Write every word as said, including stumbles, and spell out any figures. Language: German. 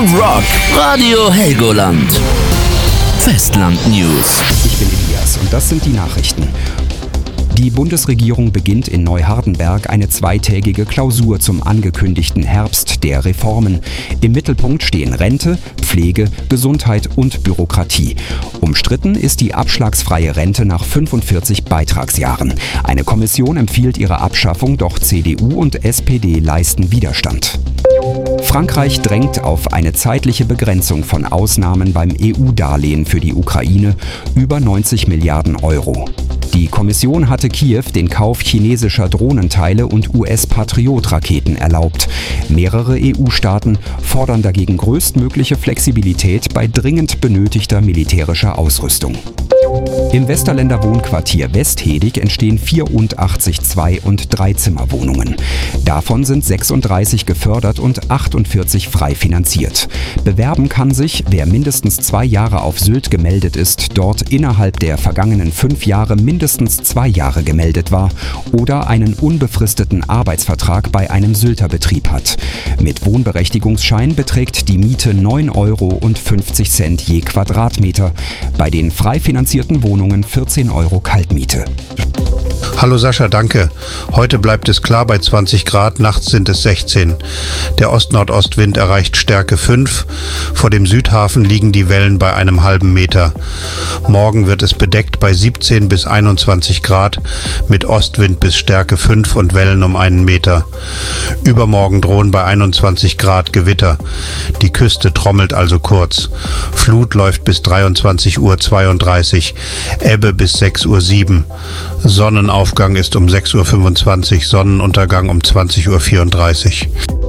Rock, Radio Helgoland. Festland News. Ich bin Elias und das sind die Nachrichten. Die Bundesregierung beginnt in Neuhardenberg eine zweitägige Klausur zum angekündigten Herbst der Reformen. Im Mittelpunkt stehen Rente, Pflege, Gesundheit und Bürokratie. Umstritten ist die abschlagsfreie Rente nach fünfundvierzig Beitragsjahren. Eine Kommission empfiehlt ihre Abschaffung, doch C D U und S P D leisten Widerstand. Frankreich drängt auf eine zeitliche Begrenzung von Ausnahmen beim E U-Darlehen für die Ukraine, über neunzig Milliarden Euro. Die Kommission hatte Kiew den Kauf chinesischer Drohnenteile und U S-Patriot-Raketen erlaubt. Mehrere E U-Staaten fordern dagegen größtmögliche Flexibilität bei dringend benötigter militärischer Ausrüstung. Im Westerländer Wohnquartier Westhedig entstehen vierundachtzig Zwei- und Dreizimmerwohnungen. Davon sind sechsunddreißig gefördert und achtundvierzig frei finanziert. Bewerben kann sich, wer mindestens zwei Jahre auf Sylt gemeldet ist, dort innerhalb der vergangenen fünf Jahre mindestens zwei Jahre gemeldet war oder einen unbefristeten Arbeitsvertrag bei einem Sylter Betrieb hat. Mit Wohnberechtigungsschein beträgt die Miete neun Euro fünfzig je Quadratmeter. Bei den frei finanzierten Wohnungen vierzehn Euro Kaltmiete. Hallo Sascha, danke. Heute bleibt es klar bei zwanzig Grad, nachts sind es sechzehn. Der Ost-Nordostwind erreicht Stärke fünf. Vor dem Südhafen liegen die Wellen bei einem halben Meter. Morgen wird es bedeckt bei siebzehn bis einundzwanzig Grad mit Ostwind bis Stärke fünf und Wellen um einen Meter. Übermorgen drohen bei einundzwanzig Grad Gewitter. Die Küste trommelt also kurz. Flut läuft bis dreiundzwanzig Uhr zweiunddreißig, Ebbe bis sechs Uhr sieben. Sonnenaufgang ist um sechs Uhr fünfundzwanzig, Sonnenuntergang um zwanzig Uhr vierunddreißig.